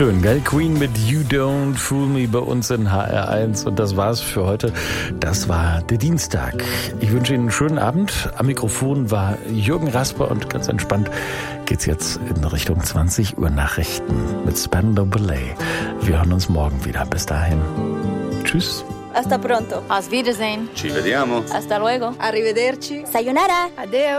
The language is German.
Schön, gell? Queen mit You Don't Fool Me bei uns in HR1. Und das war's für heute. Das war der Dienstag. Ich wünsche Ihnen einen schönen Abend. Am Mikrofon war Jürgen Rasper und ganz entspannt geht's jetzt in Richtung 20 Uhr Nachrichten mit Spandau Ballet. Wir hören uns morgen wieder. Bis dahin. Tschüss. Hasta pronto. Auf Wiedersehen. Ci vediamo. Hasta luego. Arrivederci. Sayonara. Adeo.